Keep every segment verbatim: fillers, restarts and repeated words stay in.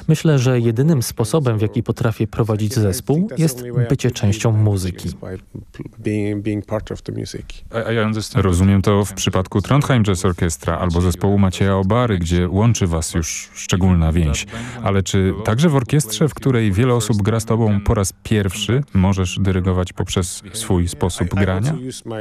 Myślę, że jedynym sposobem, w jaki potrafię prowadzić zespół, jest bycie częścią muzyki. Rozumiem to w przypadku Trondheim Jazz Orchestra albo zespołu Macieja Obary, gdzie łączy was już szczególna więź. Ale czy także w orkiestrze, w której wiele osób gra z tobą po raz pierwszy, możesz dyrygować poprzez swój sposób grania?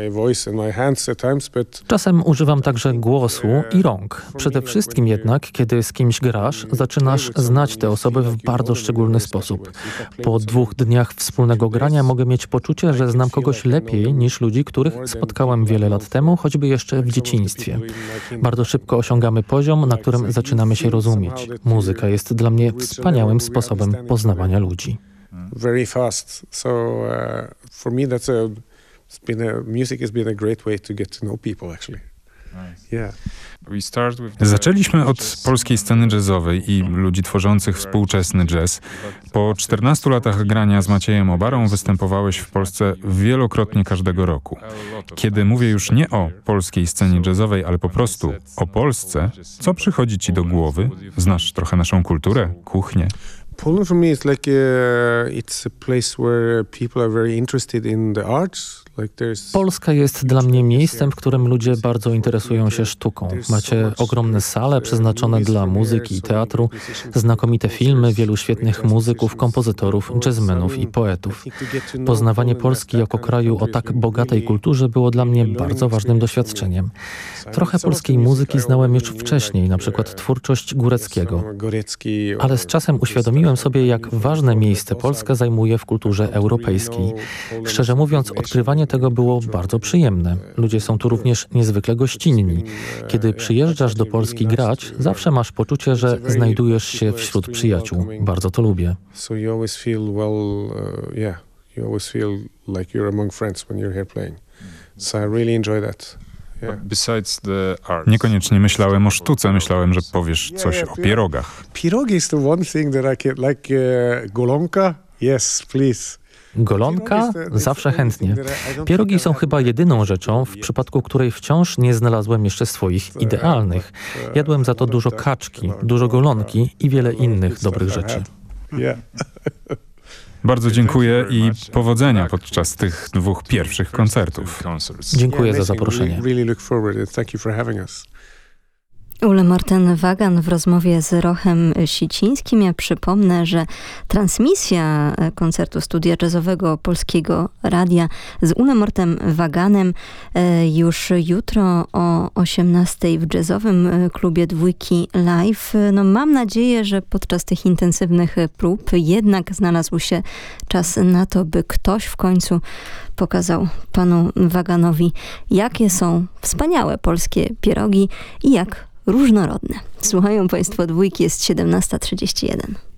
Czasem używam także głosu i rąk. Przede wszystkim jednak, kiedy z kimś grasz, zaczynasz znać tę osobę w bardzo szczególny sposób. Po dwóch dniach wspólnego grania mogę mieć poczucie, że znam kogoś lepiej niż ludzi, których spotkałem wiele lat temu, choćby jeszcze w dzieciństwie. Bardzo szybko osiągamy poziom, na którym zaczynamy się rozumieć. Muzyka jest dla mnie wspaniałym sposobem poznawania ludzi. Very fast. So uh, for me that's a it's been a music has been a great way to get to know people actually. Yeah. Zaczęliśmy od polskiej sceny jazzowej i ludzi tworzących współczesny jazz. Po czternastu latach grania z Maciejem Obarą występowałeś w Polsce wielokrotnie każdego roku. Kiedy mówię już nie o polskiej scenie jazzowej, ale po prostu o Polsce, co przychodzi ci do głowy? Znasz trochę naszą kulturę, kuchnię? Poland for me is like a, it's a place where people are very interested in the arts. Polska jest dla mnie miejscem, w którym ludzie bardzo interesują się sztuką. Macie ogromne sale przeznaczone dla muzyki i teatru, znakomite filmy, wielu świetnych muzyków, kompozytorów, jazzmenów i poetów. Poznawanie Polski jako kraju o tak bogatej kulturze było dla mnie bardzo ważnym doświadczeniem. Trochę polskiej muzyki znałem już wcześniej, na przykład twórczość Góreckiego. Ale z czasem uświadomiłem sobie, jak ważne miejsce Polska zajmuje w kulturze europejskiej. Szczerze mówiąc, odkrywanie tego było bardzo przyjemne. Ludzie są tu również niezwykle gościnni. Kiedy przyjeżdżasz do Polski grać, zawsze masz poczucie, że znajdujesz się wśród przyjaciół. Bardzo to lubię. So you always feel well, uh, yeah, you always feel like you're among friends when you're here playing. So I really enjoy that. Niekoniecznie myślałem o sztuce, myślałem, że powiesz coś o pierogach. Pierogi is the one thing that I can, like uh, golonka. Yes, please. Golonka? Zawsze chętnie. Pierogi są chyba jedyną rzeczą, w przypadku której wciąż nie znalazłem jeszcze swoich idealnych. Jadłem za to dużo kaczki, dużo golonki i wiele innych dobrych rzeczy. Bardzo dziękuję i powodzenia podczas tych dwóch pierwszych koncertów. Dziękuję za zaproszenie. Ole Morten Wagan w rozmowie z Rochem Sicińskim. Ja przypomnę, że transmisja koncertu Studia Jazzowego Polskiego Radia z Ole Mortem Waganem już jutro o osiemnastej w jazzowym klubie Dwójki Live. No, mam nadzieję, że podczas tych intensywnych prób jednak znalazł się czas na to, by ktoś w końcu pokazał panu Waganowi, jakie są wspaniałe polskie pierogi i jak różnorodne. Słuchają państwo Dwójki, jest siedemnasta trzydzieści jeden.